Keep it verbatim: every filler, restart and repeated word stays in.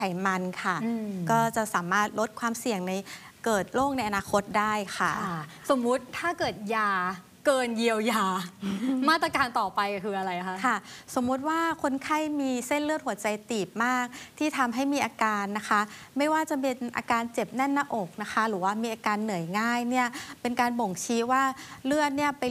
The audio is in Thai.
ไขมันค่ะก็จะสามารถลดความเสี่ยงในเกิดโรคในอนาคตได้ค่ะสมมุติถ้าเกิดยาเกินเยียวยา มาตรการต่อไปคืออะไรคะค่ะสมมุติว่าคนไข้มีเส้นเลือดหัวใจตีบมากที่ทำให้มีอาการนะคะไม่ว่าจะเป็นอาการเจ็บแน่นหน้าอกนะคะหรือว่ามีอาการเหนื่อยง่ายเนี่ยเป็นการบ่งชี้ว่าเลือดเนี่ยไป